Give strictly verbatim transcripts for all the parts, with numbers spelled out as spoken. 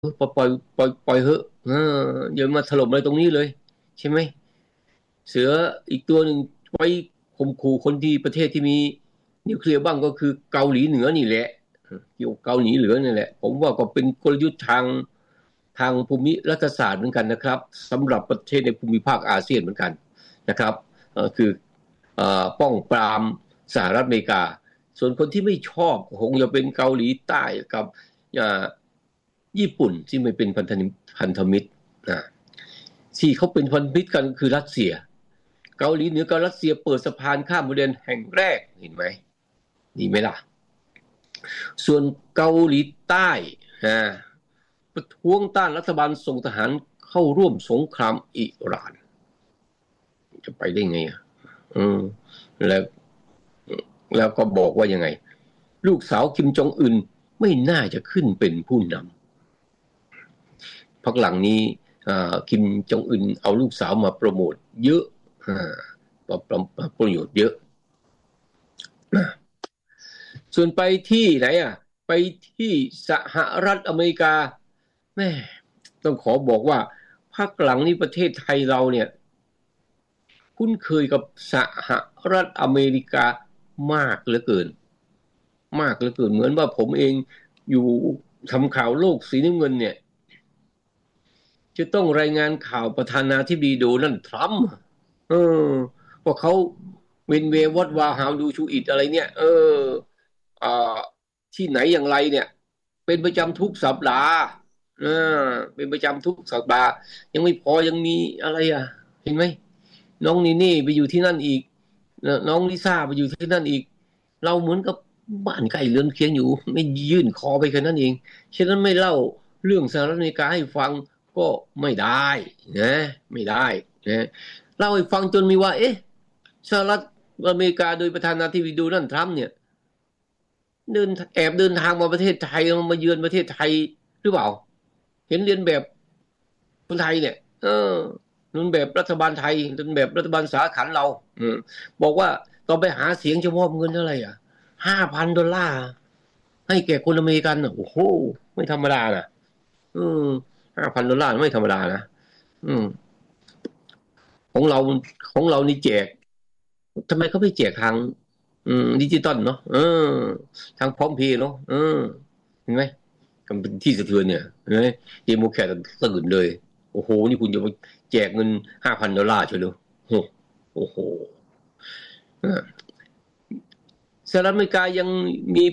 ปล่อยปล่อยปล่อยปล่อยเหอะเอออย่ามาถล่มอะไรตรงนี้เลยใช่ไหมเสืออีกตัวหนึ่งไว้ข่มขู่คนที่ประเทศที่มีนิวเคลียร์บ้างก็คือเกาหลีเหนือนี่แหละเกี่ยวเกาหลีเหนือนี่แหละผมว่าก็เป็นกลยุทธ์ทางทางภูมิรัฐศาสตร์เหมือนกันนะครับสำหรับประเทศในภูมิภาคอาเซียนเหมือนกันนะครับคือป้องปรามสหรัฐอเมริกาส่วนคนที่ไม่ชอบคงจะเป็นเกาหลีใต้กับญี่ปุ่นที่ไม่เป็นพันธมิตรพันธมิตรนะที่เขาเป็นพันธมิตรกันคือรัสเซียเกาหลีเหนือกับรัสเซียเปิดสะพานข้ามพรมแดนแห่งแรกเห็นไหมดีไหมล่ะส่วนเกาหลีใต้นะประท้วงต้านรัฐบาลส่งทหารเข้าร่วมสงครามอิหร่านจะไปได้ไงอ่ะอืมแล้วแล้วก็บอกว่ายังไงลูกสาวคิมจองอึนไม่น่าจะขึ้นเป็นผู้นำพักหลังนี้คิมจองอึนเอาลูกสาวมาโปรโมทเยอะประโยชน์เยอะส่วนไปที่ไหนอ่ะไปที่สหรัฐอเมริกาแม่ต้องขอบอกว่าพักหลังนี้ประเทศไทยเราเนี่ยคุ้นเคยกับสหรัฐอเมริกามากเหลือเกินมากเหลือเกินเหมือนว่าผมเองอยู่ทำข่าวโลกสีน้ำเงินเนี่ยจะต้องรายงานข่าวประธานาธิบดีโดนัลด์ทรัมป์เออว่าเขาเวนเววัดวาฮาวดูชูอิดอะไรเนี่ยเอออ่าที่ไหนอย่างไรเนี่ยเป็นประจำทุกสัปดาห์เออเป็นประจำทุกสัปดาห์ยังไม่พอยังมีอะไรอ่ะเห็นไหมน้องนีนี่ไปอยู่ที่นั่นอีกน้องลิซ่าไปอยู่ที่นั่นอีกเราเหมือนกับบ้านใกล้เรือนเคียงอยู่ไม่ยื่นคอไปแค่นั้นเองฉะนั้นไม่เล่าเรื่องสหรัฐอเมริกาให้ฟังก็ไม่ได้นะไม่ได้นะเล่าให้ฟังจนมีว่าเอ๊ะสหรัฐอเมริกาโดยประธานาธิบดีโดนัลด์ทรัมป์เนี่ยเดินแอบเดินทางมาประเทศไทยมาเยือนประเทศไทยหรือเปล่าเห็นเรียนแบบคนไทยเนี่ยเออเรียนแบบรัฐบาลไทยเรียนแบบรัฐบาลสาขาเราอืมบอกว่าตอนไปหาเสียงจะมอบเงินเท่าไหร่อ่ะห้าพันดอลลาร์ให้แก่คนอเมริกันอ่ะโอ้โหไม่ธรรมดานะอืมห้าพันดอลลาร์ไม่ธรรมดานะอืมของเราของเรานี่แจกทำไมเขาไม่แจกทางอืมดิจิตอลเนาะเออทางพร้อมเพย์เนาะเออเห็นไหมมันเป็นที่สะเทือนเนี่ยเห็นไหมเดโมแครตตื่นเลยโอ้โหนี่คุณจะมาแจกเงินห้าพันดอลลาร์ใช่หรือโอ้โหสหรัฐอเมริกายังมี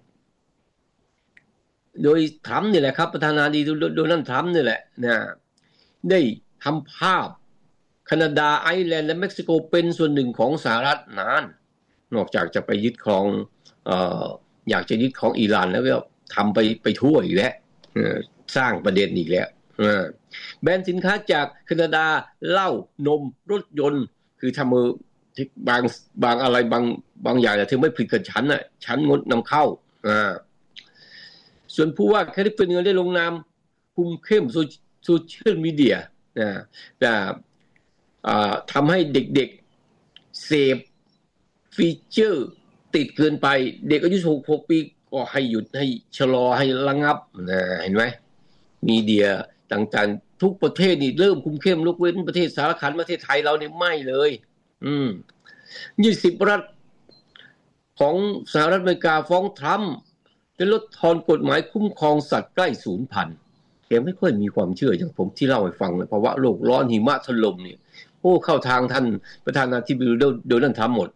โดยทรัมป์นี่แหละครับประธานาธิบดีโดนัลด์ทรัมป์นี่แหละนะได้ทำภาพแคนาดาไอร์แลนด์และเม็กซิโกเป็นส่วนหนึ่งของสหรัฐนานนอกจากจะไปยึดครองเอ่ออยากจะยึดครองอิหร่านแล้วก็ทำไปไปทั่วอีกแล้วสร้างประเด็นอีกแล้วแบรนด์สินค้าจากแคนาดาเหล้านมรถยนต์คือทำมือบางบางอะไรบางบางอย่างที่ไม่ผลิตกับฉันน่ะฉันงดนำเข้าอ่าส่วนผู้ว่าแคลิฟอร์เนียได้ลงนามคุมเข้มโซเชียลมีเดียนะแต่ทำให้เด็กๆเสพฟีเจอร์ติดเกินไปเด็กอายุหกปีก็ให้หยุดให้ชะลอให้ระงับนะเห็นไหมมีเดียต่างๆทุกประเทศนี่เริ่มคุมเข้มยกเว้นประเทศสารคันประเทศไทยเราเนี่ยไม่เลยอืมยี่สิบรัฐของสหรัฐอเมริกาฟ้องทรัมป์จะลดทอนกฎหมายคุ้มครองสัตว์ใกล้สูญพันธุ์แกไม่ค่อยมีความเชื่ออย่างผมที่เล่าให้ฟังเลยเพราะว่าโลกร้อนหิมะถล่มเนี่ยโอ้เข้าทางท่านประธานาธิบดีโดนัลด์ทรัมป์หมด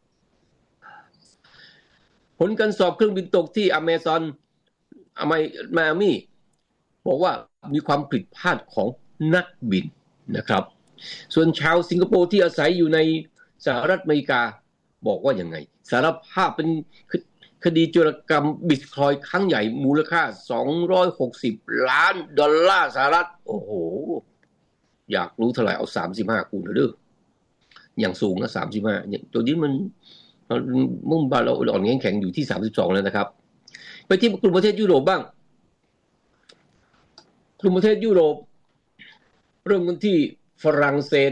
ผลการสอบเครื่องบินตกที่อเมซอนอเมมามี่บอกว่ามีความผิดพลาดของนักบินนะครับส่วนชาวสิงคโปร์ที่อาศัยอยู่ในสหรัฐอเมริกาบอกว่ายังไงสารภาพเป็นคดีโจรกรรมบิตคอยน์ครั้งใหญ่มูลค่าสองร้อยหกสิบล้านดอลลาร์สหรัฐโอ้โหอยากรู้เท่าไหร่เอาสามสิบห้าคูณเด้ออย่างสูงนะสามสิบห้าตัวนี้มันมุ่งบาเราอ่อนแข็งอยู่ที่สามสิบสองแล้วนะครับไปที่กลุ่มประเทศยุโรปบ้างกลุ่มประเทศยุโรปเริ่มกันที่ฝรั่งเศส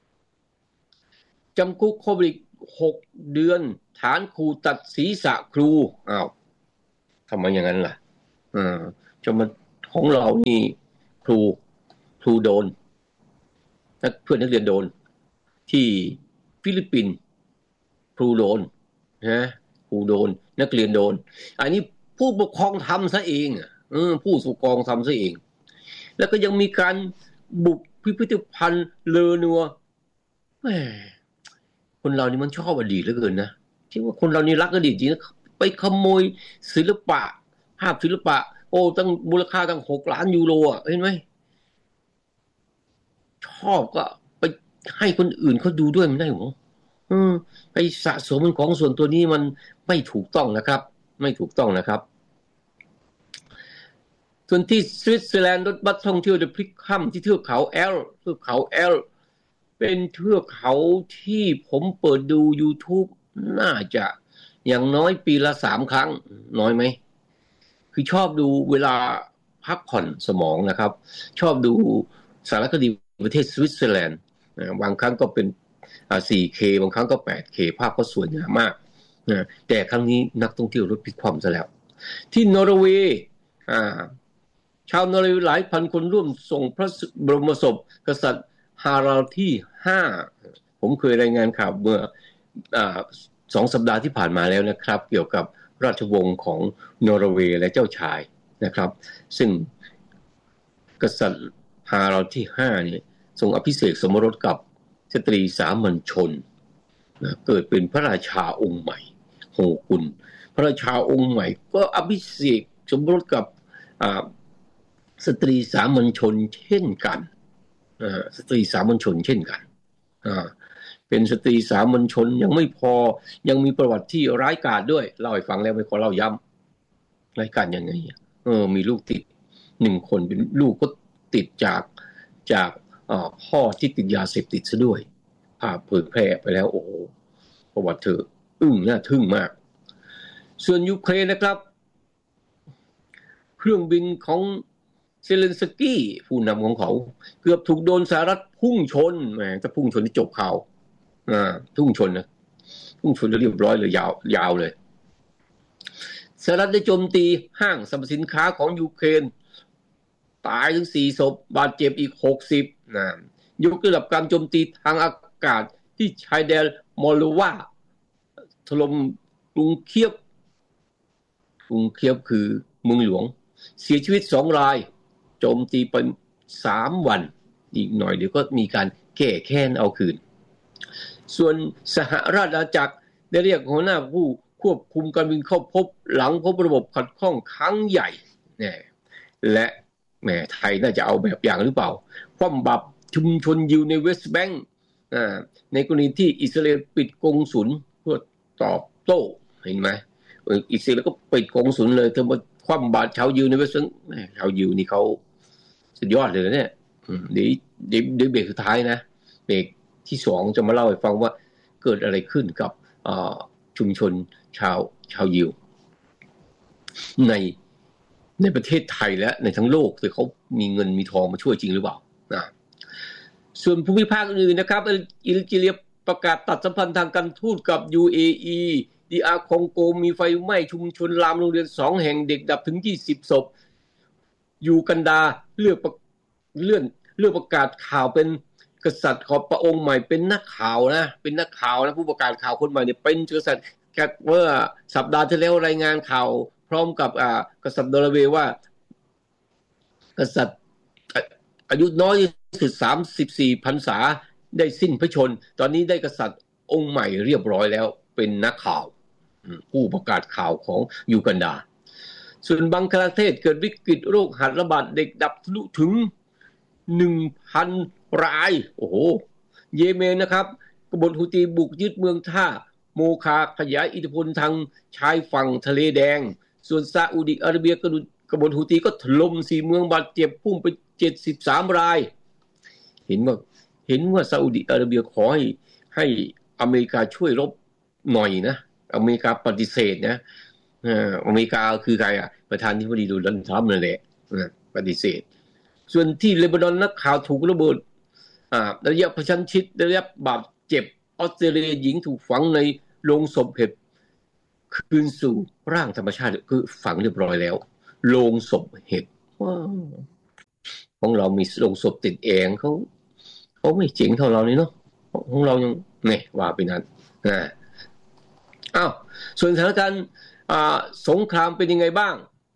จำคุกโควิดหกเดือนฐานขู่ตัดศีรษะครูอ้าวทำไมอย่างนั้นล่ะอ่าจะมาโทของเรานี่ครูครูโดนนักเพื่อนนักเรียนโดนที่ฟิลิปปินส์ครูโดนนะครูโดนนักเรียนโดนอันนี้ผู้ปกครองทำซะเองอ่ะเออผู้ปกครองทำซะเองแล้วก็ยังมีการบุกพิพิธภัณฑ์เลอนัวแหมคนเรานี่มันชอบอดีตเหลือเกินนะที่ว่าคนเรานี่รักอดีตจริงนะไปขโมยศิลปะภาพศิลปะโอ้ตั้งมูลค่าตั้งหกล้านยูโรอ่ะเห็นไหมชอบก็ไปให้คนอื่นเขาดูด้วยมันได้หรออืมไปสะสมเป็นของส่วนตัวนี้มันไม่ถูกต้องนะครับไม่ถูกต้องนะครับส่วนที่สวิตเซอร์แลนด์รถบัสท่องเที่ยวจะพลิกคว่ำที่เทือกเขาแอลเทือกเขาแอลเป็นเทือกเขาที่ผมเปิดดู YouTube น่าจะอย่างน้อยปีละสามครั้งน้อยไหมคือชอบดูเวลาพักผ่อนสมองนะครับชอบดูสารคดีประเทศสวิตเซอร์แลนด์บางครั้งก็เป็น โฟร์เค บางครั้งก็ แปดเค ภาพก็สวยงามมากแต่ครั้งนี้นักท่องเที่ยวรถพลิกคว่ำซะแล้วที่นอร์เวย์ชาวนอร์เวย์หลายพันคนร่วมส่งพระบรมศพกษัตริย์ฮาราลด์ที่ห้าผมเคยรายงานข่าวเมื่อสองสัปดาห์ที่ผ่านมาแล้วนะครับเกี่ยวกับราชวงศ์ของนอร์เวย์และเจ้าชายนะครับซึ่งกษัตริย์ฮาราลด์ที่ห้าเนี่ยทรงอภิเษกสมรสกับสตรีสามัญชนนะเกิดเป็นพระราชาองค์ใหม่โฮกุนพระราชาองค์ใหม่ก็อภิเษกสมรสกับสตรีสามัญชนเช่นกันสตรีสามัญชนเช่นกันเป็นสตรีสามัญชนยังไม่พอยังมีประวัติที่ร้ายกาจด้วยเล่าให้ฟังแล้วไม่ขอเล่าย้ำร้ายกาจยังไงเออมีลูกติดหนึ่งคนเป็นลูกก็ติดจากจากพ่อที่ติดยาเสพติดซะด้วยภาพเผยแพร่ไปแล้วโอ้โหประวัติเธออึ้งน่าทึ่งมากส่วนยูเครนนะครับเครื่องบินของเซเลนสกี้ผู้นำของเขาเกือบถูกโดนสหรัฐพุ่งชนแหมถ้าพุ่งชนนี่จบข่าวอ่าพุ่งชนนะพุ่งชนเรียบร้อยเลยยาวยาวเลยสหรัฐได้โจมตีห้างสรรพสินค้าของยูเครนตายถึงสี่ศพบาดเจ็บอีกหกสิบนะยกระดับการโจมตีทางอากาศที่ชายแดนมอลโดวาถล่มกรุงเคียฟกรุงเคียฟคือเมืองหลวงเสียชีวิตสองรายโจมตีไปสามวันอีกหน่อยเดี๋ยวก็มีการแก้แค้นเอาคืนส่วนสหราชอาณาจักรได้เรียกหัวหน้าผู้ควบคุมการบินเข้าพบหลังพบระบบขัดข้องครั้งใหญ่เนี่ยและแหมไทยน่าจะเอาแบบอย่างหรือเปล่าคว่ำบาตรชุมชนยิวในเวสต์แบงก์ในกรณีที่อิสราเอลปิดกงสุลเพื่อตอบโต้เห็นไหมอิสราเอลก็ปิดกงสุลเลยเธอมาคว่ำบาตรชาวยิวในเวสต์แบงก์ชาวยิวนี่เขาสุดยอดเลยเนี่ยเดี๋ยวเดี๋ยวเบรกสุดท้ายนะเบรกที่สองจะมาเล่าให้ฟังว่าเกิดอะไรขึ้นกับชุมชนชาวชาวยิวในในประเทศไทยและในทั้งโลกแต่เขามีเงินมีทองมาช่วยจริงหรือเปล่านะส่วนภูมิภาคอื่นนะครับอิลจิเลียประกาศตัดสัมพันธ์ทางการทูตกับ ยู เอ อี ดี อาร์ คองโกมีไฟไหม้ชุมชนรามโรงเรียนสองแห่งเด็กดับถึงยี่สิบศพยูกันดาเลือกเลื่อนเลือกประกาศข่าวเป็นกษัตริย์ของพระองค์ใหม่เป็นนักข่าวนะเป็นนักข่าวนะผู้ประกาศข่าวคนใหม่เนี่ยเป็นกษัตริย์เมื่อสัปดาห์ที่แล้วรายงานข่าวพร้อมกับอ่ากษัตริย์นอร์เวย์ว่ากษัตริย์อายุน้อยที่สุดสามสิบสี่พรรษาได้สิ้นพระชนม์ตอนนี้ได้กษัตริย์องค์ใหม่เรียบร้อยแล้วเป็นนักข่าวผู้ประกาศข่าวของยูกันดาส่วนบังคลาเทศเกิดวิกฤตโรคหัดระบาดเด็กดับทะลุถึง หนึ่งพัน รายโอ้โหเยเมนนะครับกบฏฮูตีบุกยึดเมืองท่าโมคาขยายอิทธิพลทางชายฝั่งทะเลแดงส่วนซาอุดิอาระเบียกบฏฮูตีก็ถล่มสี่เมืองบาดเจ็บพุ่งไปเจ็ดสิบสามรายเห็นว่าเห็นว่าซาอุดิอาระเบียขอให้ให้อเมริกาช่วยรบหน่อยนะอเมริกาปฏิเสธนะอเมริกาคือใครอ่ะประธานาธิบดีโดนัลด์ทรัมป์นั่นแหละปฏิเสธส่วนที่เลบานอนนักข่าวถูกระเบิดอ่าระยะประชันชิดระยะบาดเจ็บออสเตรเลียหญิงถูกฝังในโลงศพเห็ดคืนสู่ร่างธรรมชาติคือฝังเรียบร้อยแล้วโลงศพเห็ดว้าวของเรามีโรงศพติดเองเขาเขาไม่เจ๋งเท่าเราเลยเนาะของเรายังเนี่ยว่าไปนั้นนะอ้าวส่วนสถานการณ์สงครามเป็นยังไงบ้าง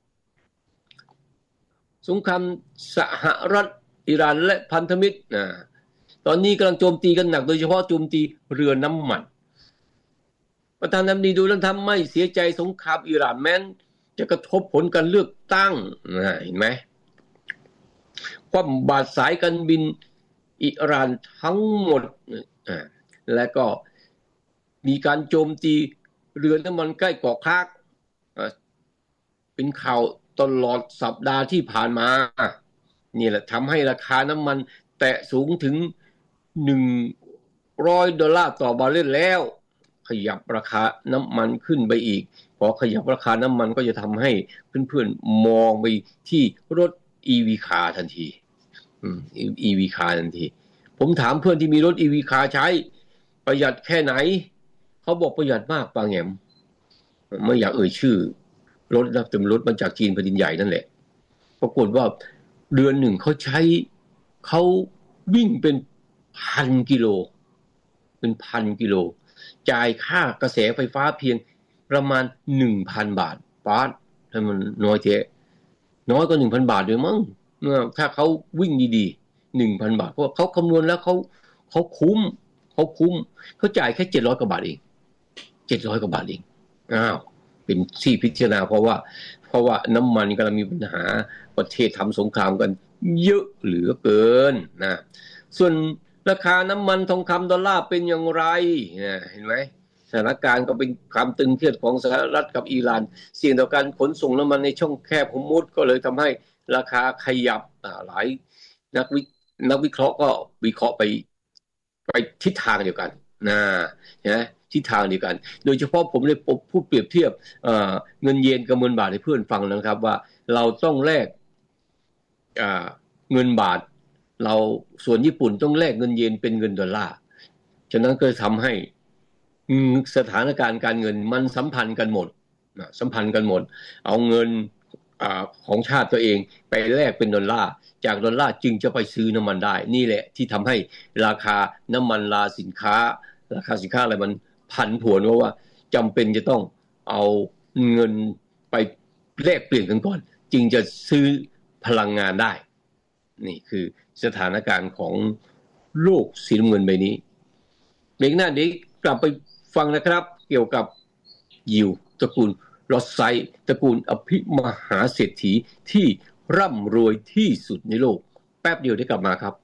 สงครามสหรัฐอิหร่านและพันธมิตรนะตอนนี้กำลังโจมตีกันหนักโดยเฉพาะโจมตีเรือน้ำมันประธานาธิบดีโดนัลด์ทรัมป์ไม่เสียใจสงครามอิหร่านแม้นจะกระทบผลการเลือกตั้งนะเห็นไหมคว่ำบาตรสายการบินอิหร่านทั้งหมดอ่าและก็มีการโจมตีเรือน้ำมันใกล้เกาะครากเป็นข่าวตลอดสัปดาห์ที่ผ่านมานี่แหละทำให้ราคาน้ำมันแตะสูงถึงหนึ่งร้อยดอลลาร์ต่อบาร์เรลแล้วขยับราคาน้ำมันขึ้นไปอีกพอขยับราคาน้ำมันก็จะทำให้เพื่อนๆมองไปที่รถ อี วี car ทันทีอืม อี วี car ทันทีผมถามเพื่อนที่มีรถ อี วี car ใช้ประหยัดแค่ไหนเขาบอกประหยัดมากปาแหงมไม่อยากเอ่ยชื่อรถนะแต่รถมาจากจีนแผ่นดินใหญ่นั่นแหละปรากฏว่าเดือนหนึ่งเขาใช้เขาวิ่งเป็นพันกิโลเป็นพันกิโลจ่ายค่ากระแสไฟฟ้าเพียงประมาณ หนึ่งพัน บาทปาดให้มันน้อยเจ๊น้อยกว่า หนึ่งพัน บาทด้วยมั้งถ้าเขาวิ่งดีๆ หนึ่งพัน บาทเพราะเขาคำนวณแล้วเขาเขาคุ้มเขาคุ้มเขาจ่ายแค่เจ็ดร้อยกว่าบาทเองเจ็ดร้อยกว่าบาทเองอ้าวเป็นที่พิจารณาเพราะว่าเพราะว่าน้ำมันกำลังมีปัญหาประเทศทำสงครามกันเยอะเหลือเกินนะส่วนราคาน้ำมันทองคำดอลลาร์เป็นอย่างไรเห็นไหมสถานการณ์ก็เป็นความตึงเครียดของสหรัฐกับอิหร่านเสี่ยงต่อการขนส่งน้ำมันในช่องแคบฮอร์มุซก็เลยทำให้ราคาขยับหลายนักวินักวิเคราะห์ก็วิเคราะห์ไปไปทิศทางเดียวกันนะนะทิศทางเดียวกันโดยเฉพาะผมได้พูดเปรียบเทียบ เ, เงินเยนกับเงินบาทให้เพื่อนฟังนะครับว่าเราต้องแลกเงินบาทเราส่วนญี่ปุ่นต้องแลกเงินเยนเป็นเงินดอลลาร์ฉะนั้นก็ทำให้สถานการณ์การเงินมันสัมพันธ์กันหมดสัมพันธ์กันหมดเอาเงินของชาติตัวเองไปแลกเป็นดอลลาร์จากดอลลาร์จึงจะไปซื้อน้ำมันได้นี่แหละที่ทำให้ราคาน้ำมันราสินค้าราคาสินค้าอะไรมันผันผวนเพราะว่าจำเป็นจะต้องเอาเงินไปแลกเปลี่ยนกันก่อนจึงจะซื้อพลังงานได้นี่คือสถานการณ์ของโลกสีน้ำเงินใบนี้เบรกหน้านี้กลับไปฟังนะครับเกี่ยวกับยิวตระกูลรอสไซตระกูลอภิมหาเศรษฐีที่ร่ำรวยที่สุดในโลกแป๊บเดียวได้กลับมาครับ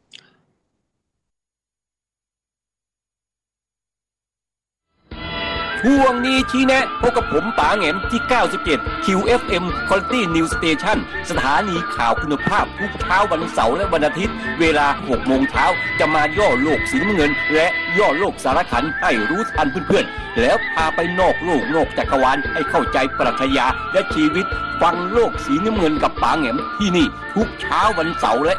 ช่วงนี้ชี้แนะพบกับผมป๋าแหงมที่เก้าสิบเจ็ด คิว เอฟ เอ็ม Quality News Station สถานีข่าวคุณภาพทุกเช้าวันเสาร์และวันอาทิตย์เวลา หกโมงเช้าจะมาย่อโลกสีน้ำเงินและย่อโลกสารขันให้รู้ทันเพื่อนๆแล้วพาไปนอกโลกนอกจักรวาลให้เข้าใจปรัชญาและชีวิตฟังโลกสีน้ำเงินกับป๋าแหงมที่นี่ทุกเช้าวันเสาร์และ